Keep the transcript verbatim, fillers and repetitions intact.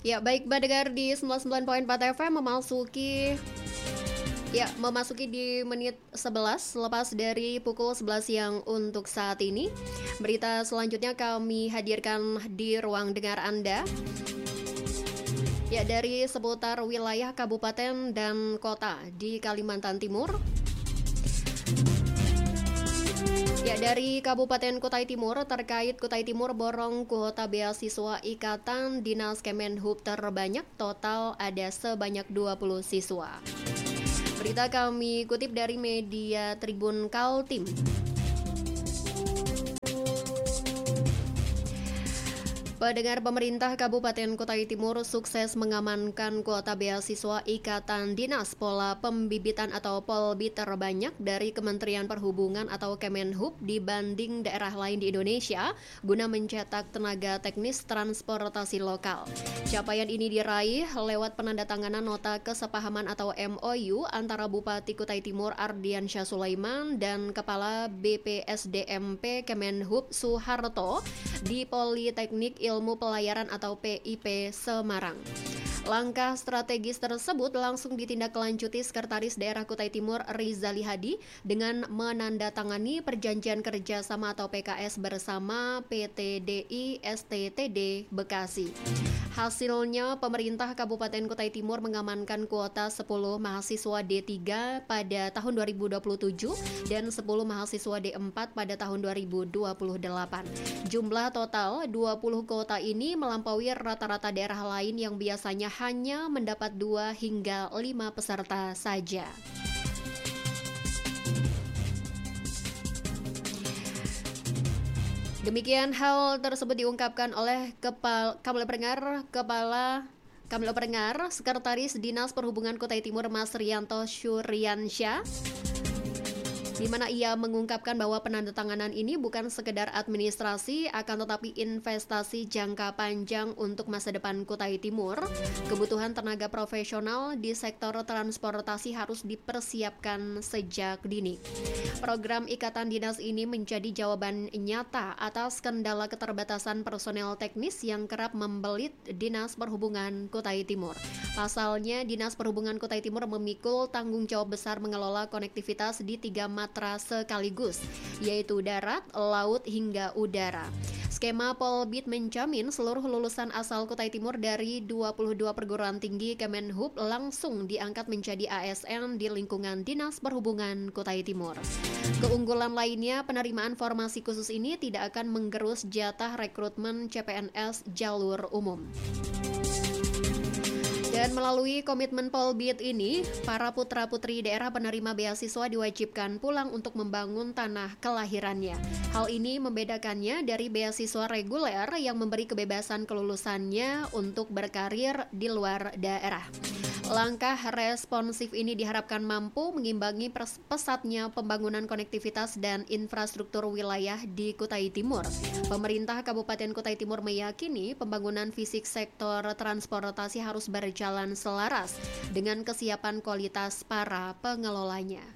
Ya, baik pendengar di sembilan puluh sembilan koma empat F M memasuki Ya, memasuki di menit sebelas lepas dari pukul sebelas siang untuk saat ini. Berita selanjutnya kami hadirkan di ruang dengar Anda. Ya, dari seputar wilayah kabupaten dan kota di Kalimantan Timur. Ya, dari Kabupaten Kutai Timur terkait Kutai Timur borong kuota beasiswa Ikatan Dinas Kemenhub terbanyak, total ada sebanyak dua puluh siswa. Berita kami kutip dari media Tribun Kaltim. Pendengar, pemerintah Kabupaten Kutai Timur sukses mengamankan kuota beasiswa Ikatan Dinas Pola Pembibitan atau Polbit terbanyak dari Kementerian Perhubungan atau Kemenhub dibanding daerah lain di Indonesia guna mencetak tenaga teknis transportasi lokal. Capaian ini diraih lewat penandatanganan nota kesepahaman atau M O U antara Bupati Kutai Timur Ardiansyah Sulaiman dan Kepala B P S D M P Kemenhub Suharto di Politeknik Ilmu Pelayaran atau P I P Semarang. Langkah strategis tersebut langsung ditindaklanjuti Sekretaris Daerah Kutai Timur Rizali Hadi dengan menandatangani perjanjian kerjasama atau P K S bersama P T D I S T T D Bekasi. Hasilnya, pemerintah Kabupaten Kutai Timur mengamankan kuota sepuluh mahasiswa D tiga pada tahun dua ribu dua puluh tujuh dan sepuluh mahasiswa D empat pada tahun dua ribu dua puluh delapan. Jumlah total dua puluh kuota ini melampaui rata-rata daerah lain yang biasanya hanya mendapat dua hingga lima peserta saja. Demikian hal tersebut diungkapkan oleh Kepala Kamil Pendengar Kepala Kamil Pendengar Sekretaris Dinas Perhubungan Kutai Timur Mas Rianto Syuriansyah, di mana ia mengungkapkan bahwa penandatanganan ini bukan sekedar administrasi, akan tetapi investasi jangka panjang untuk masa depan Kutai Timur. Kebutuhan tenaga profesional di sektor transportasi harus dipersiapkan sejak dini. Program Ikatan Dinas ini menjadi jawaban nyata atas kendala keterbatasan personel teknis yang kerap membelit Dinas Perhubungan Kutai Timur. Pasalnya, Dinas Perhubungan Kutai Timur memikul tanggung jawab besar mengelola konektivitas di tiga matra sekaligus, yaitu darat, laut, hingga udara. Skema Polbit menjamin seluruh lulusan asal Kutai Timur dari dua puluh dua perguruan tinggi Kemenhub langsung diangkat menjadi A S N di lingkungan Dinas Perhubungan Kutai Timur. Keunggulan lainnya, penerimaan formasi khusus ini tidak akan menggerus jatah rekrutmen C P N S jalur umum. Dan melalui komitmen Polbit ini, para putra-putri daerah penerima beasiswa diwajibkan pulang untuk membangun tanah kelahirannya. Hal ini membedakannya dari beasiswa reguler yang memberi kebebasan kelulusannya untuk berkarir di luar daerah. Langkah responsif ini diharapkan mampu mengimbangi pesatnya pembangunan konektivitas dan infrastruktur wilayah di Kutai Timur. Pemerintah Kabupaten Kutai Timur meyakini pembangunan fisik sektor transportasi harus berjalan selaras dengan kesiapan kualitas para pengelolanya.